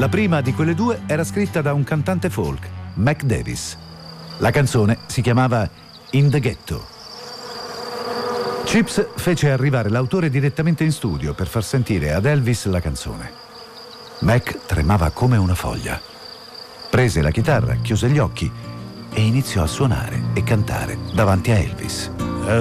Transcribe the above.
La prima di quelle due era scritta da un cantante folk, Mac Davis. La canzone si chiamava In the Ghetto. Chips fece arrivare l'autore direttamente in studio per far sentire ad Elvis la canzone. Mac tremava come una foglia. Prese la chitarra, chiuse gli occhi e iniziò a suonare e cantare davanti a Elvis.